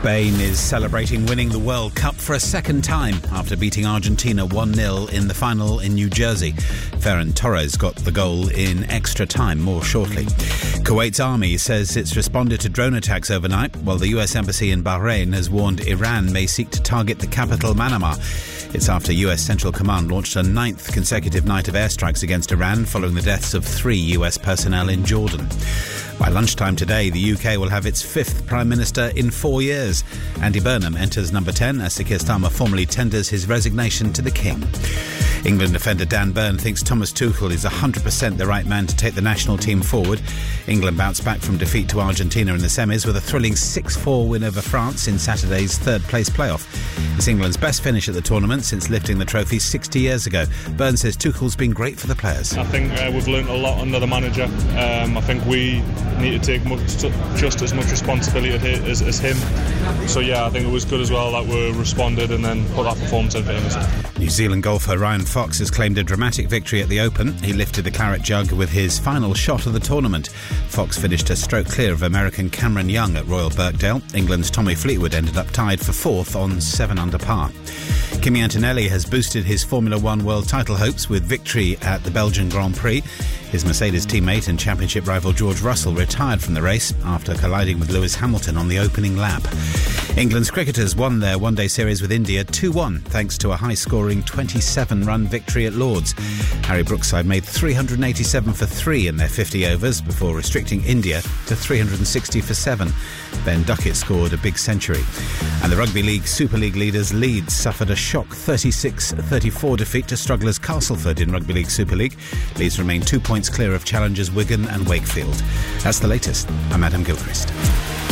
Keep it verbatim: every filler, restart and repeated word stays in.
Spain is celebrating winning the World Cup for a second time after beating Argentina one nil in the final in New Jersey. Ferran Torres got the goal in extra time. More shortly. Kuwait's army says it's responded to drone attacks overnight, while the U S Embassy in Bahrain has warned Iran may seek to target the capital, Manama. It's after U S Central Command launched a ninth consecutive night of airstrikes against Iran following the deaths of three U S personnel in Jordan. By lunchtime today, the U K will have its fifth Prime Minister in four years. Andy Burnham enters number ten as Sir Keir Starmer formally tenders his resignation to the King. England defender Dan Burn thinks Thomas Tuchel is one hundred percent the right man to take the national team forward. England bounced back from defeat to Argentina in the semis with a thrilling six four win over France in Saturday's third-place playoff. It's England's best finish at the tournament since lifting the trophy sixty years ago. Burn says Tuchel's been great for the players. I think uh, we've learnt a lot under the manager. Um, I think we need to take much, just as much responsibility as, as him. So yeah, I think it was good as well that we responded and then put that performance in for New Zealand golfer Ryan Fox has claimed a dramatic victory at the Open. He lifted the claret jug with his final shot of the tournament. Fox finished a stroke clear of American Cameron Young at Royal Birkdale. England's Tommy Fleetwood ended up tied for fourth on seven under par. Kimi Antonelli has boosted his Formula One world title hopes with victory at the Belgian Grand Prix. His Mercedes teammate and championship rival George Russell retired from the race after colliding with Lewis Hamilton on the opening lap. England's cricketers won their one-day series with India two one thanks to a high-scoring twenty-seven run victory at Lord's. Harry Brookside made three hundred eighty-seven for three in their fifty overs before restricting India to three hundred sixty for seven. Ben Duckett scored a big century. And the Rugby League Super League leaders Leeds suffered a shock thirty-six thirty-four defeat to strugglers Castleford in Rugby League Super League. Leeds remain two points clear of challengers Wigan and Wakefield. That's the latest. I'm Adam Gilchrist.